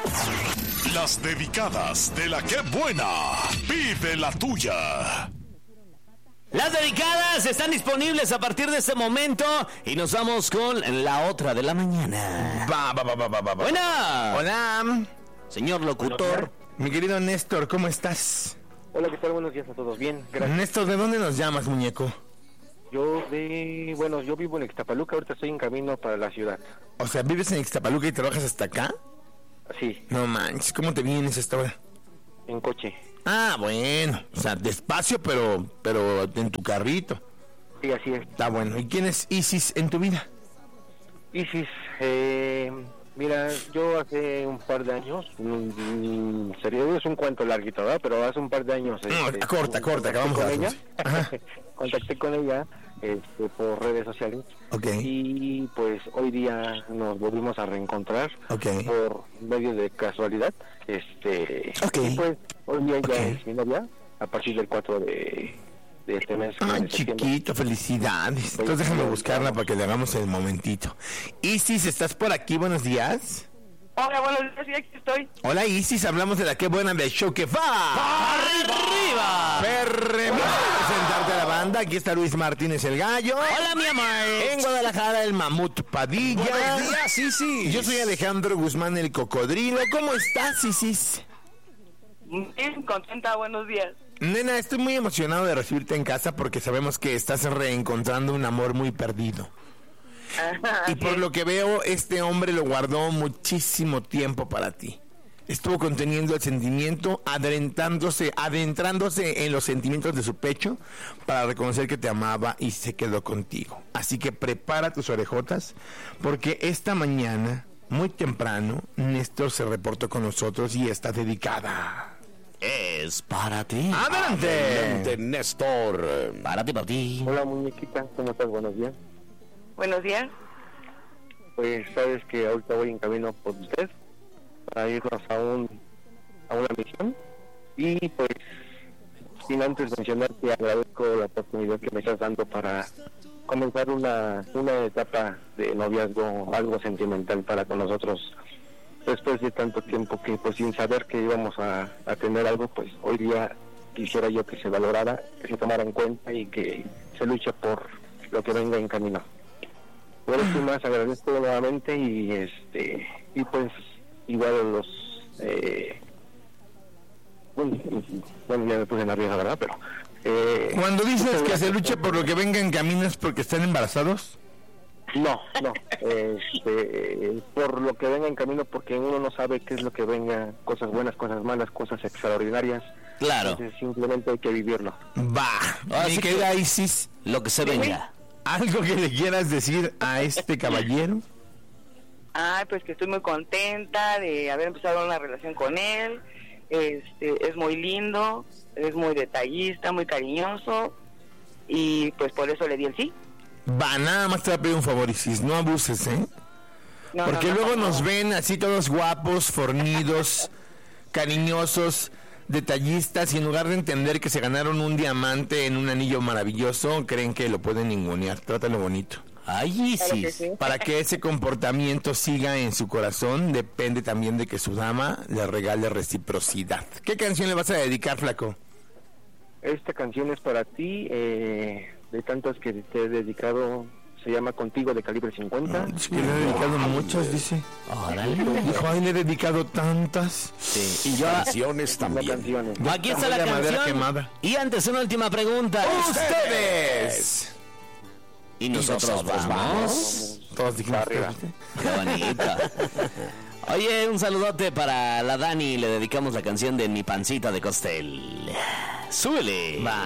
Las dedicadas de la que buena. Pide la tuya. Las dedicadas están disponibles a partir de este momento y nos vamos con la otra de la mañana. Va. Buena. Hola, Señor locutor. mi querido Néstor, ¿cómo estás? Hola, ¿qué tal? Buenos días a todos. Bien, gracias. Néstor, ¿de dónde nos llamas, muñeco? Yo vivo en Ixtapaluca, ahorita estoy en camino para la ciudad. O sea, ¿vives en Ixtapaluca y trabajas hasta acá? Sí, No manches, ¿cómo te vienes a esta hora? en coche. Ah, bueno, o sea, despacio, pero en tu carrito. Sí, así es. Está bueno. ¿Y quién es Isis en tu vida? Isis, mira, yo hace un par de años, serio, es un cuento larguito, ¿verdad? Pero hace un par de años... corta, acabamos con a ella. Ajá. Contacté con ella por redes sociales. Ok. Y pues hoy día nos volvimos a reencontrar Ok. por medio de casualidad. Ok. Y pues hoy día Ok. ya es mi novia a partir del 4 de este mes. Ay, de septiembre. chiquito, felicidades. Entonces déjame buscarla para que le hagamos el momentito. Isis, ¿estás por aquí? Buenos días. Hola, buenos días, sí, aquí estoy. Hola, Isis, hablamos de la que buena del show que va. ¡Arriba! Perremo. Presentarte a la banda. Aquí está Luis Martínez el Gallo. Hola, mi amor. En Guadalajara, el Mamut Padilla. Buenos días, Isis. Yo soy Alejandro Guzmán, el Cocodrilo. ¿Cómo estás, Isis? Bien, contenta, buenos días. Nena, estoy muy emocionado de recibirte en casa porque sabemos que estás reencontrando un amor muy perdido. Y por lo que veo, este hombre lo guardó muchísimo tiempo para ti. Estuvo conteniendo el sentimiento, adentrándose en los sentimientos de su pecho para reconocer que te amaba y se quedó contigo. Así que prepara tus orejotas porque esta mañana, muy temprano, Néstor se reportó con nosotros y está dedicada. Es para ti. ¡Adelante! Néstor. Para ti. Hola, muñequita, ¿cómo estás? Buenos días. Buenos días. Pues sabes que ahorita voy en camino por usted para irnos a una misión. Y pues, sin antes mencionar que agradezco la oportunidad que me estás dando para comenzar una etapa de noviazgo algo sentimental para con nosotros. Después de tanto tiempo que pues sin saber que íbamos a tener algo, pues hoy día quisiera yo que se valorara, que se tomara en cuenta y que se luche por lo que venga en camino. Por eso más agradezco nuevamente y pues igual a los bueno, ya me puse nerviosa, ¿verdad? Pero Cuando dices que se luche por lo que venga en camino es porque están embarazados. no, por lo que venga en camino, porque uno no sabe qué es lo que venga, cosas buenas, cosas malas, cosas extraordinarias. Claro. Entonces simplemente hay que vivirlo. Va, Ahora mi sí querida Isis, Lo que se venga. ¿algo que le quieras decir a este caballero? Ay, pues que estoy muy contenta de haber empezado una relación con él. Es muy lindo, es muy detallista, muy cariñoso y pues por eso le di el sí. Va, nada más te voy a pedir un favor, Isis, no abuses, ¿eh? No, Porque no, luego no. nos ven así todos guapos, fornidos, cariñosos, detallistas, y en lugar de entender que se ganaron un diamante en un anillo maravilloso, creen que lo pueden ningunear. Trátalo bonito. Ay, Claro que Isis. sí. Para que ese comportamiento siga en su corazón, depende también de que su dama le regale reciprocidad. ¿Qué canción le vas a dedicar, flaco? Esta canción es para ti, de tantas que te he dedicado, se llama Contigo de Calibre 50. Es que le he dedicado muchas, dice. Órale. Dijo, ay, le he dedicado tantas. Sí. Y yo... Canciones La también. canción. Aquí está la de madera canción. quemada. Y antes, una última pregunta. ¡Ustedes! Y nosotros vamos. Todos dijimos Arriba. ¿viste? Qué bonita. Oye, un saludote para la Dani. Le dedicamos la canción de Mi Pancita de Costel. Súbele. Va.